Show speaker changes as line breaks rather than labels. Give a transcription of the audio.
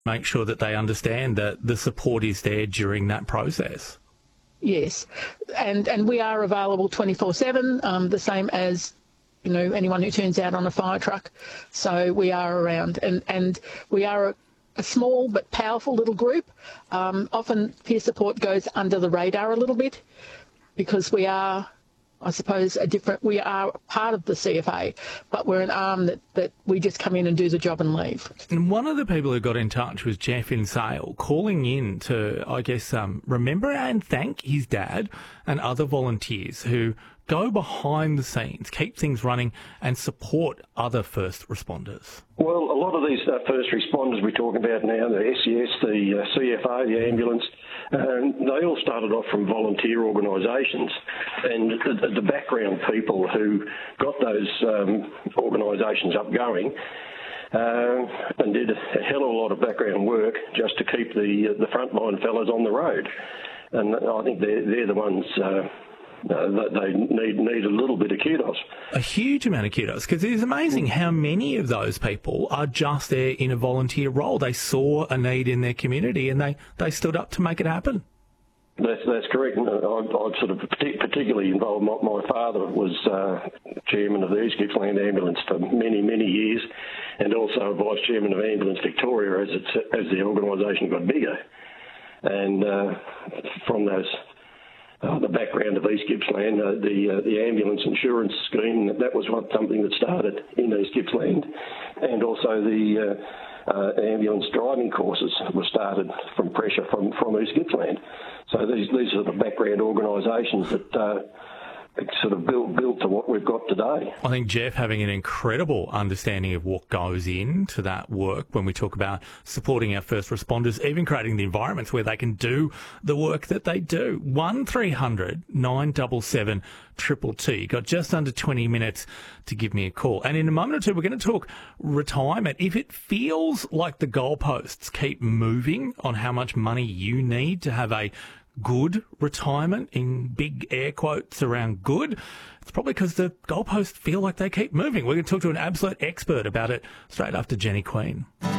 make sure that they understand that the support is there during that process.
Yes, and we are available 24/7, the same as anyone who turns out on a fire truck. So we are around, and we are a small but powerful little group. Often peer support goes under the radar a little bit because we are, I suppose, we are part of the CFA, but we're an arm that we just come in and do the job and leave.
And one of the people who got in touch was Jeff in Sale, calling in to, I guess, remember and thank his dad and other volunteers who go behind the scenes, keep things running and support other first responders.
Well, a lot of these first responders we're talking about now, the SES, the CFA, the ambulance, they all started off from volunteer organisations, and the background people who got those organisations up going and did a hell of a lot of background work just to keep the frontline fellas on the road. And I think they're the ones that they need a little bit of kudos.
A huge amount of kudos, because it is amazing how many of those people are just there in a volunteer role. They saw a need in their community and they stood up to make it happen.
That's correct. I'm sort of particularly involved. My father was chairman of the East Gippsland Ambulance for many, many years, and also vice chairman of Ambulance Victoria as the organisation got bigger. And from those, the background of East Gippsland, the ambulance insurance scheme, that was something that started in East Gippsland, and also the ambulance driving courses were started from pressure from East Gippsland. So these are the background organisations that sort of built to what we've got today.
I think Jeff having an incredible understanding of what goes into that work when we talk about supporting our first responders, even creating the environments where they can do the work that they do. 1300 977 222. You've got just under 20 minutes to give me a call. And in a moment or two, we're going to talk retirement. If it feels like the goalposts keep moving on how much money you need to have a good retirement, in big air quotes around good, it's probably because the goalposts feel like they keep moving. We're going to talk to an absolute expert about it straight after Jenny Queen.